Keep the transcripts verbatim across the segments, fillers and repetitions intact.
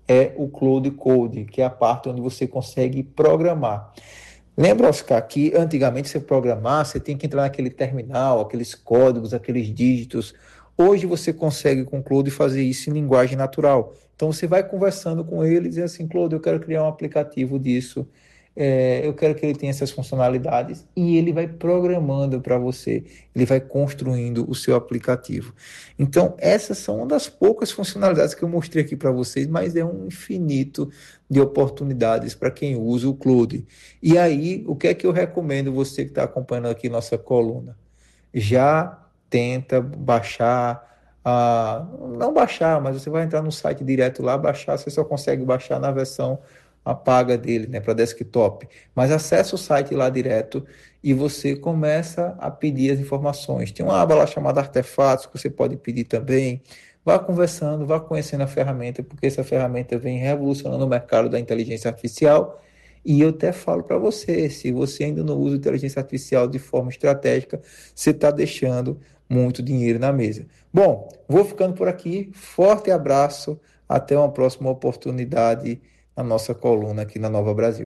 é o Cloud Code, que é a parte onde você consegue programar. Lembra, Oscar, que antigamente você programar, você tem que entrar naquele terminal, aqueles códigos, aqueles dígitos. Hoje você consegue com o Cloud fazer isso em linguagem natural. Então você vai conversando com ele e diz assim, Cloud, eu quero criar um aplicativo disso, é, eu quero que ele tenha essas funcionalidades, e ele vai programando para você, ele vai construindo o seu aplicativo. Então essas são uma das poucas funcionalidades que eu mostrei aqui para vocês, mas é um infinito de oportunidades para quem usa o Cloud. E aí, o que é que eu recomendo você que está acompanhando aqui nossa coluna? Já tenta baixar, a, não baixar, mas você vai entrar no site direto lá, baixar, você só consegue baixar na versão a paga dele, né, para desktop. Mas acessa o site lá direto e você começa a pedir as informações. Tem uma aba lá chamada Artefatos que você pode pedir também. Vá conversando, vá conhecendo a ferramenta, porque essa ferramenta vem revolucionando o mercado da inteligência artificial. E eu até falo para você, se você ainda não usa inteligência artificial de forma estratégica, você está deixando muito dinheiro na mesa. Bom, vou ficando por aqui. Forte abraço. Até uma próxima oportunidade na nossa coluna aqui na Nova Brasil.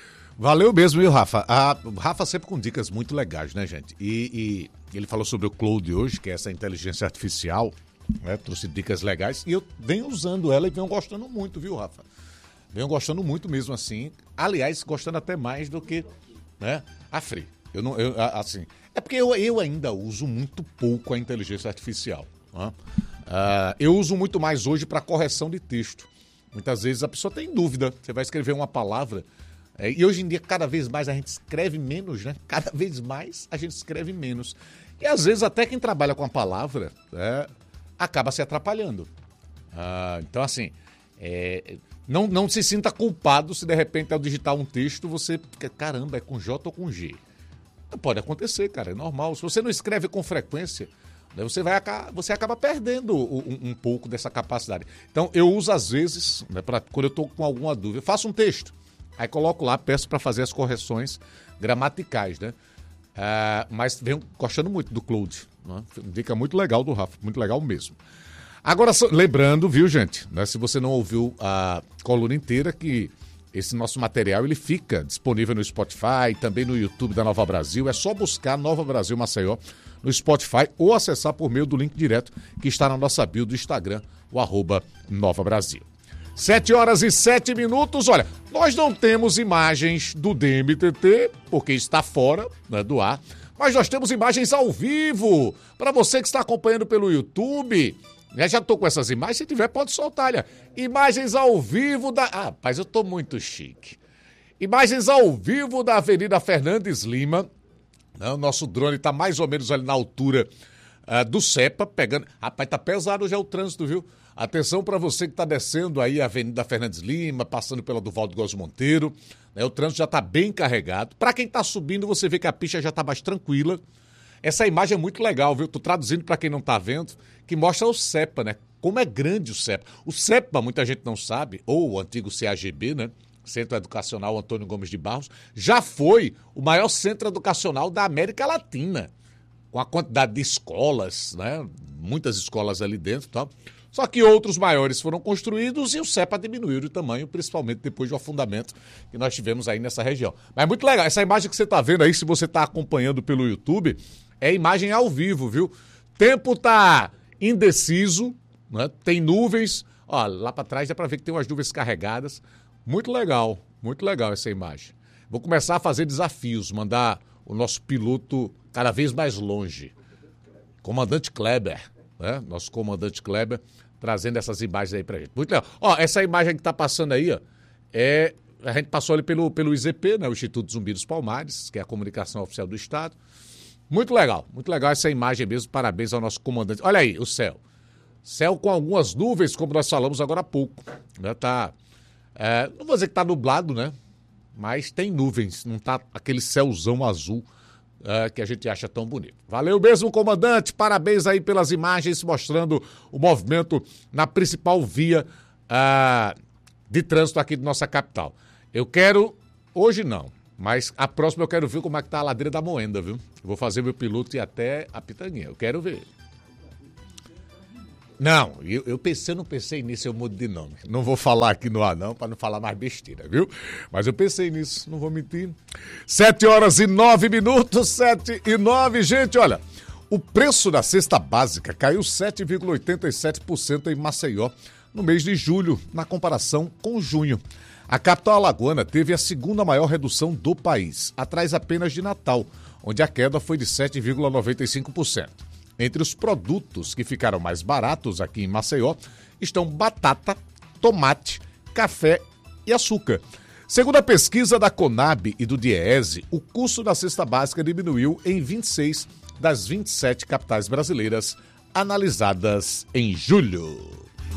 Valeu mesmo, viu, Rafa? A, o Rafa sempre com dicas muito legais, né, gente? E, e ele falou sobre o Cloud hoje, que é essa inteligência artificial, né? Trouxe dicas legais e eu venho usando ela e venho gostando muito, viu, Rafa? Venho gostando muito mesmo, assim. Aliás, gostando até mais do que, né, a Free. Eu não, eu, assim, é porque eu, eu ainda uso muito pouco a inteligência artificial. Né? Uh, eu uso muito mais hoje para correção de texto. Muitas vezes a pessoa tem dúvida. Você vai escrever uma palavra. É, e hoje em dia, cada vez mais a gente escreve menos, né? Cada vez mais a gente escreve menos. E às vezes até quem trabalha com a palavra é, acaba se atrapalhando. Uh, então, assim, é, não, não se sinta culpado se de repente ao digitar um texto você... Caramba, é com J ou com G? Pode acontecer, cara, é normal. Se você não escreve com frequência, você, vai, você acaba perdendo um, um pouco dessa capacidade. Então, eu uso às vezes, né, pra, quando eu estou com alguma dúvida, eu faço um texto, aí coloco lá, peço para fazer as correções gramaticais, né? Uh, mas venho gostando muito do Cloud, né? Dica muito legal do Rafa, muito legal mesmo. Agora, lembrando, viu, gente, né, se você não ouviu a coluna inteira, que esse nosso material ele fica disponível no Spotify e também no YouTube da Nova Brasil. É só buscar Nova Brasil Maceió no Spotify ou acessar por meio do link direto que está na nossa bio do Instagram, o arroba Nova Brasil. Sete horas e sete minutos. Olha, nós não temos imagens do D M T T, porque está fora, né, do ar, mas nós temos imagens ao vivo. Para você que está acompanhando pelo YouTube, eu já estou com essas imagens, se tiver pode soltar, olha. Imagens ao vivo da... Ah, rapaz, eu estou muito chique. Imagens ao vivo da Avenida Fernandes Lima. O nosso drone está mais ou menos ali na altura uh, do CEPA, pegando... Rapaz, tá pesado já o trânsito, viu? Atenção para você que está descendo aí a Avenida Fernandes Lima, passando pela Duvaldo Góes Monteiro. Né? O trânsito já está bem carregado. Para quem está subindo, você vê que a pista já está mais tranquila. Essa imagem é muito legal, viu? Tô traduzindo para quem não tá vendo, que mostra o CEPA, né? Como é grande o CEPA. O CEPA, muita gente não sabe, ou o antigo C A G B, né? Centro Educacional Antônio Gomes de Barros, já foi o maior centro educacional da América Latina, com a quantidade de escolas, né? Muitas escolas ali dentro e tal. Só que outros maiores foram construídos e o CEPA diminuiu de tamanho, principalmente depois do afundamento que nós tivemos aí nessa região. Mas muito legal, essa imagem que você tá vendo aí, se você tá acompanhando pelo YouTube, é imagem ao vivo, viu? Tempo tá indeciso, né? Tem nuvens. Ó, lá para trás dá para ver que tem umas nuvens carregadas. Muito legal, muito legal essa imagem. Vou começar a fazer desafios, mandar o nosso piloto cada vez mais longe. Comandante Kleber, né? Nosso comandante Kleber, trazendo essas imagens aí pra gente. Muito legal. Ó, essa imagem que tá passando aí, ó, é... A gente passou ali pelo, pelo I Z P, né? O Instituto Zumbi dos Palmares, que é a comunicação oficial do Estado. Muito legal, muito legal essa imagem mesmo, parabéns ao nosso comandante. Olha aí, o céu. Céu com algumas nuvens, como nós falamos agora há pouco. Né? Tá, é, não vou dizer que tá nublado, né? Mas tem nuvens, não tá aquele céuzão azul é, que a gente acha tão bonito. Valeu mesmo, comandante, parabéns aí pelas imagens mostrando o movimento na principal via é, de trânsito aqui de nossa capital. Eu quero, hoje não, mas a próxima eu quero ver como é que tá a ladeira da Moenda, viu? Eu vou fazer meu piloto e até a Pitanguinha. Eu quero ver. Não, eu, eu pensei, eu não pensei nisso, eu mudo de nome. Não vou falar aqui no ar não, para não falar mais besteira, viu? Mas eu pensei nisso, não vou mentir. Sete horas e nove minutos, sete e nove. Gente, olha, o preço da cesta básica caiu sete vírgula oitenta e sete por cento em Maceió no mês de julho, na comparação com junho. A capital alagoana teve a segunda maior redução do país, atrás apenas de Natal, onde a queda foi de sete vírgula noventa e cinco por cento. Entre os produtos que ficaram mais baratos aqui em Maceió estão batata, tomate, café e açúcar. Segundo a pesquisa da Conab e do Diese, o custo da cesta básica diminuiu em vinte e seis das vinte e sete capitais brasileiras analisadas em julho.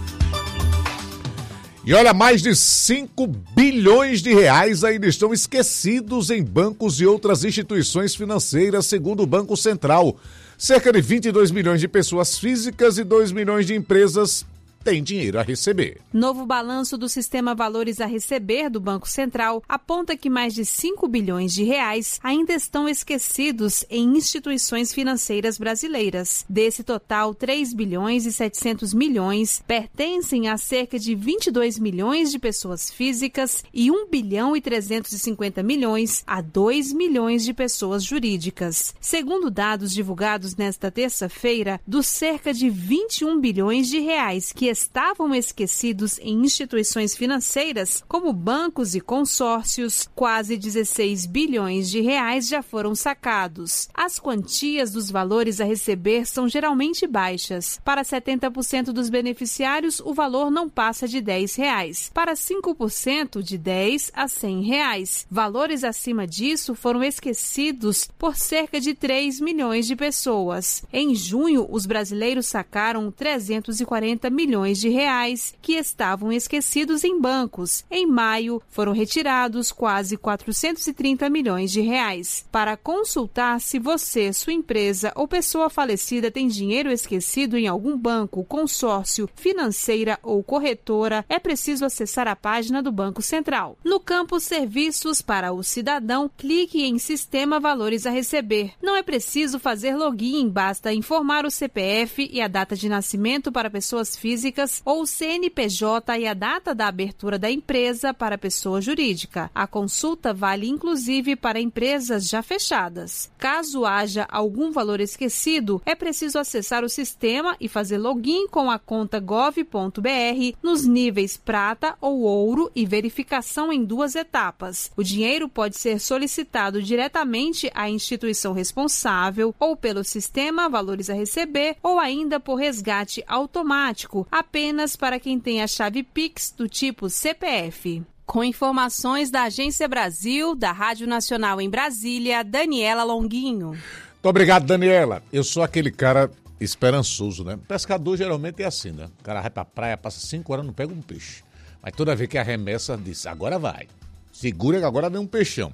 E olha, mais de cinco bilhões de reais ainda estão esquecidos em bancos e outras instituições financeiras, segundo o Banco Central. Cerca de vinte e dois milhões de pessoas físicas e dois milhões de empresas têm dinheiro a receber. Novo balanço do Sistema Valores a Receber do Banco Central aponta que mais de cinco bilhões de reais ainda estão esquecidos em instituições financeiras brasileiras. Desse total, três bilhões e setecentos milhões pertencem a cerca de vinte e dois milhões de pessoas físicas e um bilhão e trezentos e cinquenta milhões a dois milhões de pessoas jurídicas. Segundo dados divulgados nesta terça-feira, dos cerca de vinte e um bilhões de reais que estavam esquecidos em instituições financeiras, como bancos e consórcios, quase dezesseis bilhões de reais já foram sacados. As quantias dos valores a receber são geralmente baixas. Para setenta por cento dos beneficiários, o valor não passa de dez reais. Para cinco por cento, de dez a cem reais. Valores acima disso foram esquecidos por cerca de três milhões de pessoas. Em junho, os brasileiros sacaram trezentos e quarenta milhões de reais que estavam esquecidos em bancos. Em maio, foram retirados quase quatrocentos e trinta milhões de reais. Para consultar se você, sua empresa ou pessoa falecida tem dinheiro esquecido em algum banco, consórcio, financeira ou corretora, é preciso acessar a página do Banco Central. No campo Serviços para o Cidadão, clique em Sistema Valores a Receber. Não é preciso fazer login, basta informar o C P F e a data de nascimento para pessoas físicas ou o C N P J e a data da abertura da empresa para pessoa jurídica. A consulta vale inclusive para empresas já fechadas. Caso haja algum valor esquecido, é preciso acessar o sistema e fazer login com a conta gov ponto br nos níveis prata ou ouro e verificação em duas etapas. O dinheiro pode ser solicitado diretamente à instituição responsável ou pelo sistema Valores a Receber ou ainda por resgate automático, apenas para quem tem a chave Pix do tipo C P F. Com informações da Agência Brasil, da Rádio Nacional em Brasília, Daniela Longuinho. Muito obrigado, Daniela. Eu sou aquele cara esperançoso, né? Pescador geralmente é assim, né? O cara vai pra praia, passa cinco horas, não pega um peixe. Mas toda vez que arremessa, diz, agora vai. Segura que agora vem um peixão.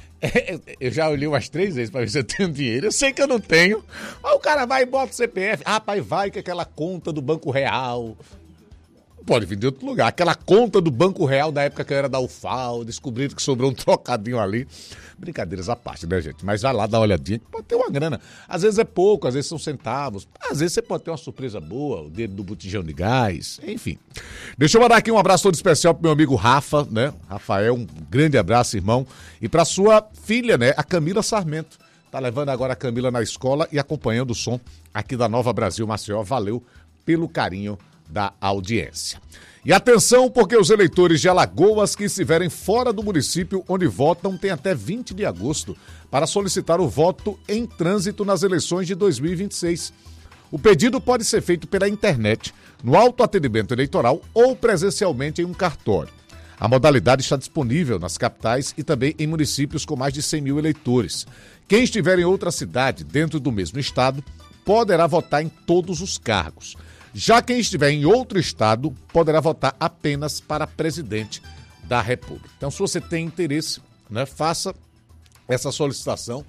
É, eu já olhei umas três vezes pra ver se eu tenho dinheiro. Eu sei que eu não tenho. Aí o cara vai e bota o C P F. Ah, pai, vai que aquela conta do Banco Real. Pode vir de outro lugar. Aquela conta do Banco Real da época que eu era da U F A O, descobriram que sobrou um trocadinho ali. Brincadeiras à parte, né, gente? Mas vai lá dar uma olhadinha, que pode ter uma grana. Às vezes é pouco, às vezes são centavos. Às vezes você pode ter uma surpresa boa, o dedo do botijão de gás, enfim. Deixa eu mandar aqui um abraço todo especial pro meu amigo Rafa, né? Rafael, um grande abraço, irmão. E pra sua filha, né? A Camila Sarmento. Tá levando agora a Camila na escola e acompanhando o som aqui da Nova Brasil Maceió. Valeu pelo carinho da audiência. E atenção, porque os eleitores de Alagoas que estiverem fora do município onde votam têm até vinte de agosto para solicitar o voto em trânsito nas eleições de dois mil e vinte e seis. O pedido pode ser feito pela internet, no autoatendimento eleitoral ou presencialmente em um cartório. A modalidade está disponível nas capitais e também em municípios com mais de cem mil eleitores. Quem estiver em outra cidade dentro do mesmo estado poderá votar em todos os cargos. Já quem estiver em outro estado poderá votar apenas para presidente da República. Então, se você tem interesse, né, faça essa solicitação.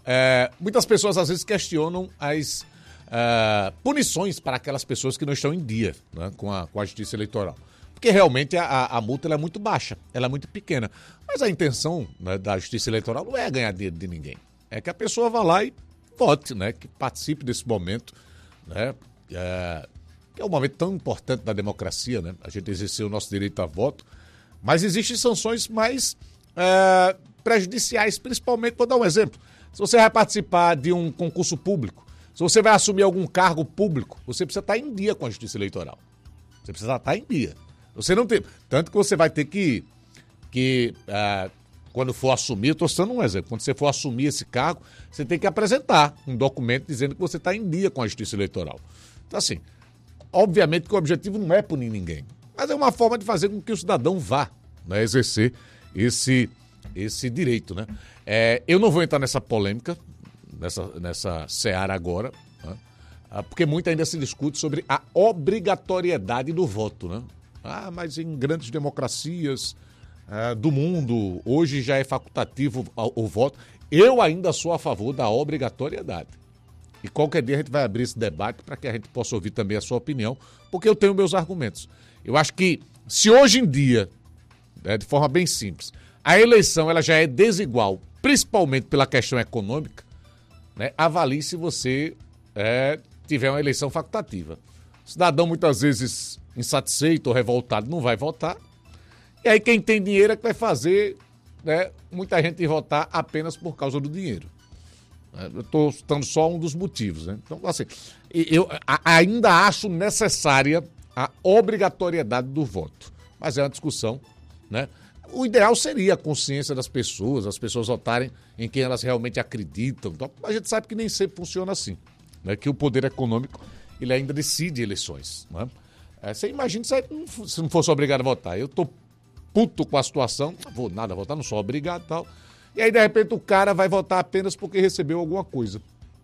É, muitas pessoas às vezes questionam as é, punições para aquelas pessoas que não estão em dia, né, com, a, com a justiça eleitoral. Porque realmente a, a multa ela é muito baixa, ela é muito pequena. Mas a intenção, né, da justiça eleitoral não é ganhar dinheiro de ninguém. É que a pessoa vá lá e vote, né, que participe desse momento, né, é, que é um momento tão importante da democracia, né? A gente exerceu o nosso direito a voto, mas existem sanções mais é, prejudiciais, principalmente, vou dar um exemplo, se você vai participar de um concurso público, se você vai assumir algum cargo público, você precisa estar em dia com a Justiça Eleitoral. Você precisa estar em dia. Você não tem... Tanto que você vai ter que... que uh, quando for assumir, eu estou dando um exemplo, quando você for assumir esse cargo, você tem que apresentar um documento dizendo que você está em dia com a Justiça Eleitoral. Então, assim, obviamente que o objetivo não é punir ninguém, mas é uma forma de fazer com que o cidadão vá, né, exercer esse, esse direito, né? É, eu não vou entrar nessa polêmica, nessa, nessa seara agora, né? Porque muito ainda se discute sobre a obrigatoriedade do voto, né? Ah, mas em grandes democracias uh, do mundo, hoje já é facultativo o, o voto. Eu ainda sou a favor da obrigatoriedade. E qualquer dia a gente vai abrir esse debate para que a gente possa ouvir também a sua opinião, porque eu tenho meus argumentos. Eu acho que se hoje em dia, né, de forma bem simples, a eleição ela já é desigual, principalmente pela questão econômica, né, avalie se você é, tiver uma eleição facultativa. O cidadão muitas vezes insatisfeito ou revoltado não vai votar. E aí quem tem dinheiro é que vai fazer, né, muita gente votar apenas por causa do dinheiro. Eu estou citando só um dos motivos, né? Então, assim, eu ainda acho necessária a obrigatoriedade do voto. Mas é uma discussão, né? O ideal seria a consciência das pessoas, as pessoas votarem em quem elas realmente acreditam. Então, a gente sabe que nem sempre funciona assim, né? Que o poder econômico ele ainda decide eleições, né? É, você imagina se não fosse obrigado a votar. Eu tô puto com a situação, não vou nada votar, não sou obrigado e tal. E aí, de repente, o cara vai votar apenas porque recebeu alguma coisa.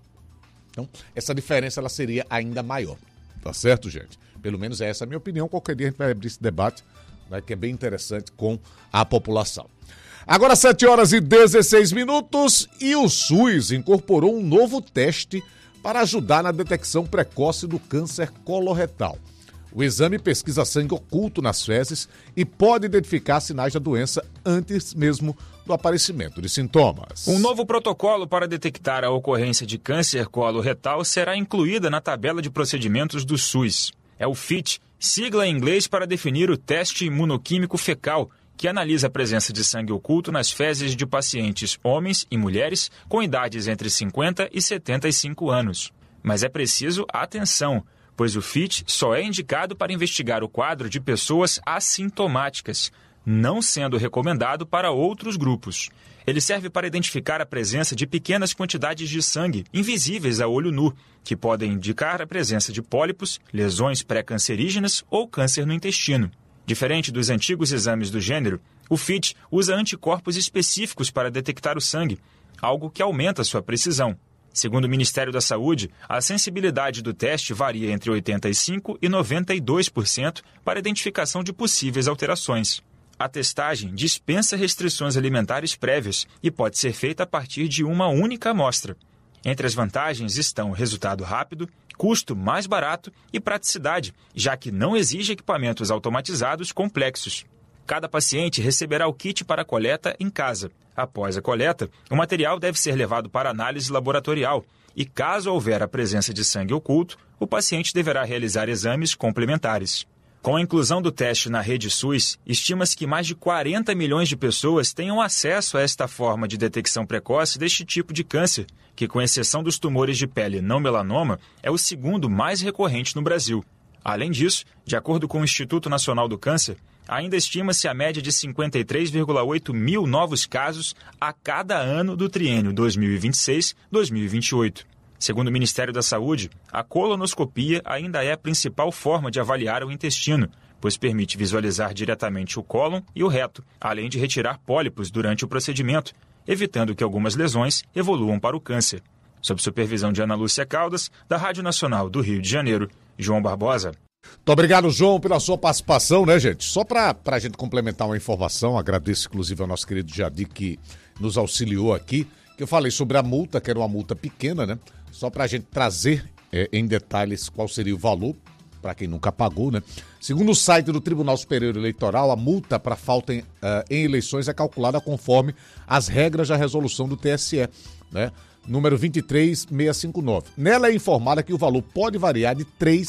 Então, essa diferença ela seria ainda maior. Tá certo, gente? Pelo menos essa é a minha opinião. Qualquer dia a gente vai abrir esse debate, né, que é bem interessante com a população. Agora, sete horas e dezesseis minutos e o SUS incorporou um novo teste para ajudar na detecção precoce do câncer coloretal. O exame pesquisa sangue oculto nas fezes e pode identificar sinais da doença antes mesmo do aparecimento de sintomas. Um novo protocolo para detectar a ocorrência de câncer coloretal será incluída na tabela de procedimentos do SUS. É o F I T, sigla em inglês para definir o teste imunoquímico fecal, que analisa a presença de sangue oculto nas fezes de pacientes homens e mulheres com idades entre cinquenta e setenta e cinco anos. Mas é preciso atenção, pois o F I T só é indicado para investigar o quadro de pessoas assintomáticas, não sendo recomendado para outros grupos. Ele serve para identificar a presença de pequenas quantidades de sangue, invisíveis a olho nu, que podem indicar a presença de pólipos, lesões pré-cancerígenas ou câncer no intestino. Diferente dos antigos exames do gênero, o F I T usa anticorpos específicos para detectar o sangue, algo que aumenta sua precisão. Segundo o Ministério da Saúde, a sensibilidade do teste varia entre oitenta e cinco por cento e noventa e dois por cento para identificação de possíveis alterações. A testagem dispensa restrições alimentares prévias e pode ser feita a partir de uma única amostra. Entre as vantagens estão resultado rápido, custo mais barato e praticidade, já que não exige equipamentos automatizados complexos. Cada paciente receberá o kit para coleta em casa. Após a coleta, o material deve ser levado para análise laboratorial e, caso houver a presença de sangue oculto, o paciente deverá realizar exames complementares. Com a inclusão do teste na rede SUS, estima-se que mais de quarenta milhões de pessoas tenham acesso a esta forma de detecção precoce deste tipo de câncer, que, com exceção dos tumores de pele não melanoma, é o segundo mais recorrente no Brasil. Além disso, de acordo com o Instituto Nacional do Câncer, ainda estima-se a média de cinquenta e três vírgula oito mil novos casos a cada ano do triênio dois mil e vinte e seis a dois mil e vinte e oito. Segundo o Ministério da Saúde, a colonoscopia ainda é a principal forma de avaliar o intestino, pois permite visualizar diretamente o cólon e o reto, além de retirar pólipos durante o procedimento, evitando que algumas lesões evoluam para o câncer. Sob supervisão de Ana Lúcia Caldas, da Rádio Nacional do Rio de Janeiro, João Barbosa. Muito obrigado, João, pela sua participação, né, gente? Só para a gente complementar uma informação, agradeço inclusive ao nosso querido Jadir que nos auxiliou aqui, que eu falei sobre a multa, que era uma multa pequena, né? Só para a gente trazer é, em detalhes qual seria o valor, para quem nunca pagou, né? Segundo o site do Tribunal Superior Eleitoral, a multa para falta em, uh, em eleições é calculada conforme as regras da resolução do T S E, né? Número vinte e três mil seiscentos e cinquenta e nove. Nela é informada que o valor pode variar de três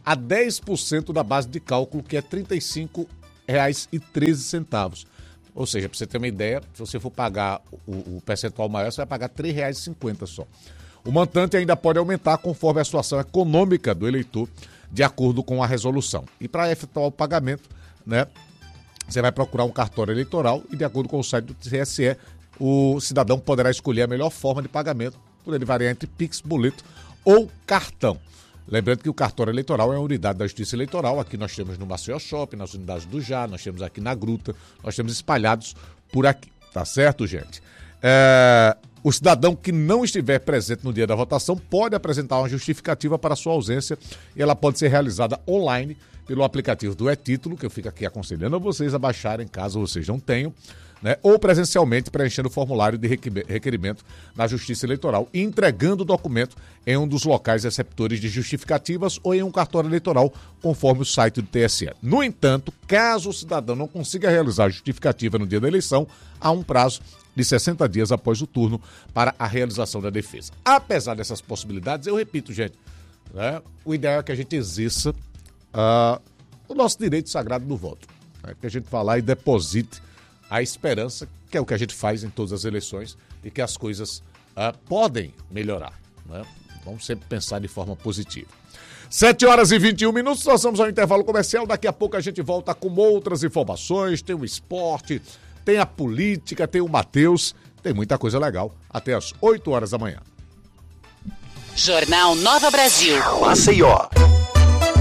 a dez por cento da base de cálculo, que é trinta e cinco reais e treze centavos. Ou seja, para você ter uma ideia, se você for pagar o, o percentual maior, você vai pagar três reais e cinquenta centavos só. O montante ainda pode aumentar conforme a situação econômica do eleitor, de acordo com a resolução. E para efetuar o pagamento, né, você vai procurar um cartório eleitoral e, de acordo com o site do T S E, o cidadão poderá escolher a melhor forma de pagamento, por ele variar entre Pix, boleto ou cartão. Lembrando que o cartório eleitoral é uma unidade da Justiça Eleitoral. Aqui nós temos no Maceió Shopping, nas unidades do Já, nós temos aqui na Gruta, nós temos espalhados por aqui. Tá certo, gente? É... O cidadão que não estiver presente no dia da votação pode apresentar uma justificativa para sua ausência e ela pode ser realizada online pelo aplicativo do E-Título, que eu fico aqui aconselhando a vocês a baixarem, caso vocês não tenham, né? Ou presencialmente preenchendo o formulário de requerimento na Justiça Eleitoral e entregando o documento em um dos locais receptores de justificativas ou em um cartório eleitoral, conforme o site do T S E. No entanto, caso o cidadão não consiga realizar a justificativa no dia da eleição, há um prazo de sessenta dias após o turno para a realização da defesa. Apesar dessas possibilidades, eu repito, gente, né, o ideal é que a gente exerça uh, o nosso direito sagrado do voto. Né, que a gente vá lá e deposite a esperança, que é o que a gente faz em todas as eleições, e que as coisas uh, podem melhorar. Né? Vamos sempre pensar de forma positiva. sete horas e vinte e um minutos, nós vamos ao intervalo comercial. Daqui a pouco a gente volta com outras informações, tem o esporte, tem a política, tem o Matheus, tem muita coisa legal. Até às oito horas da manhã. Jornal Nova Brasil. Maceió.